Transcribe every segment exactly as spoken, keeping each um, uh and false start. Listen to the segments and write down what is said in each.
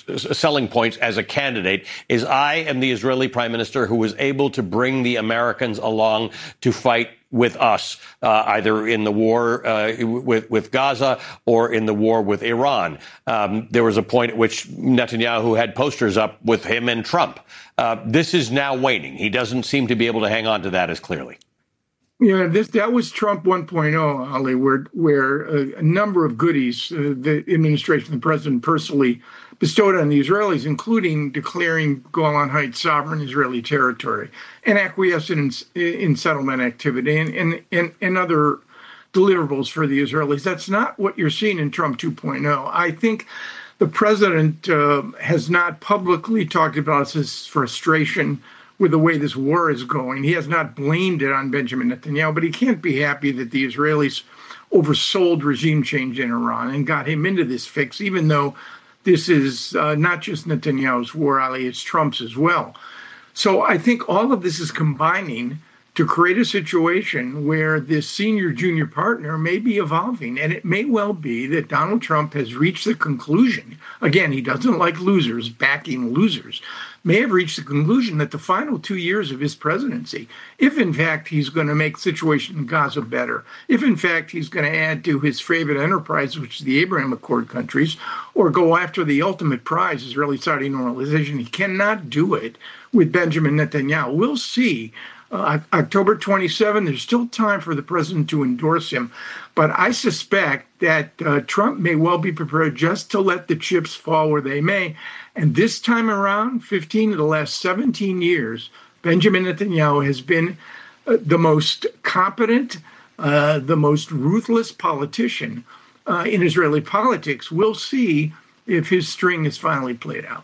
selling points as a candidate is I am the Israeli prime minister who was able to bring the Americans along to fight with us, uh, either in the war uh, with, with Gaza or in the war with Iran. Um, there was a point at which Netanyahu had posters up with him and Trump. Uh, this is now waning. He doesn't seem to be able to hang on to that as clearly. Yeah, this that was Trump one point oh, Ali, where where a, a number of goodies uh, the administration, the president personally bestowed on the Israelis, including declaring Golan Heights sovereign Israeli territory and acquiescing in, in settlement activity and, and, and, and other deliverables for the Israelis. That's not what you're seeing in Trump two point oh. I think the president uh, has not publicly talked about his frustration with the way this war is going. He has not blamed it on Benjamin Netanyahu, but he can't be happy that the Israelis oversold regime change in Iran and got him into this fix, even though this is uh, not just Netanyahu's war, Ali, it's Trump's as well. So I think all of this is combining to create a situation where this senior-junior partner may be evolving, and it may well be that Donald Trump has reached the conclusion, again, he doesn't like losers, backing losers, may have reached the conclusion that the final two years of his presidency, if in fact he's going to make the situation in Gaza better, if in fact he's going to add to his favorite enterprise, which is the Abraham Accord countries, or go after the ultimate prize, Israeli-Saudi normalization, he cannot do it with Benjamin Netanyahu. We'll see. Uh, October twenty-seventh, there's still time for the president to endorse him. But I suspect that uh, Trump may well be prepared just to let the chips fall where they may. And this time around, fifteen of the last seventeen years, Benjamin Netanyahu has been uh, the most competent, uh, the most ruthless politician uh, in Israeli politics. We'll see if his string is finally played out.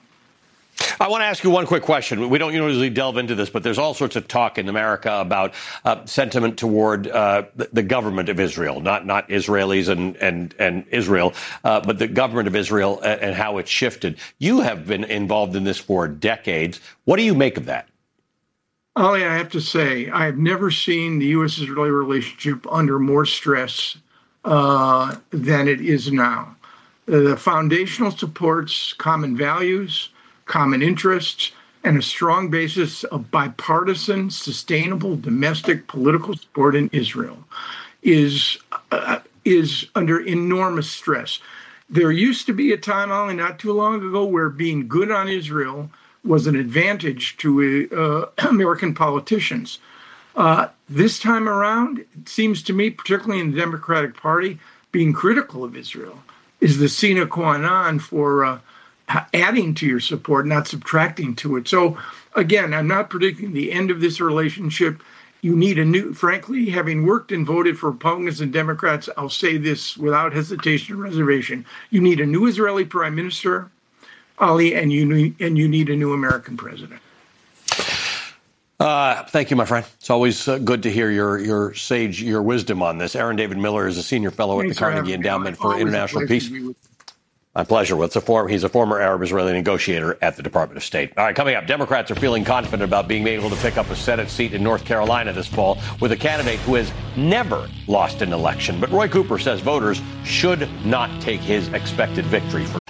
I want to ask you one quick question. We don't usually delve into this, but there's all sorts of talk in America about uh, sentiment toward uh, the, the government of Israel, not not Israelis and and, and Israel, uh, but the government of Israel and, and how it's shifted. You have been involved in this for decades. What do you make of that? Ali, I have to say, I have never seen the U S-Israeli relationship under more stress uh, than it is now. The foundational supports common values, common interests, and a strong basis of bipartisan, sustainable domestic political support in Israel is uh, is under enormous stress. There used to be a time, only not too long ago, where being good on Israel was an advantage to uh, American politicians. Uh, this time around, it seems to me, particularly in the Democratic Party, being critical of Israel is the sine qua non for uh, adding to your support, not subtracting to it. So, again, I'm not predicting the end of this relationship. You need a new, frankly, having worked and voted for Republicans and Democrats, I'll say this without hesitation or reservation. You need a new Israeli prime minister, Ali, and you need, and you need a new American president. Uh, thank you, my friend. It's always uh, good to hear your your sage, your wisdom on this. Aaron David Miller is a senior fellow Thanks at the Carnegie Endowment for International Peace. My pleasure. Well, it's a form, he's a former Arab-Israeli negotiator at the Department of State. All right, coming up, Democrats are feeling confident about being able to pick up a Senate seat in North Carolina this fall with a candidate who has never lost an election. But Roy Cooper says voters should not take his expected victory for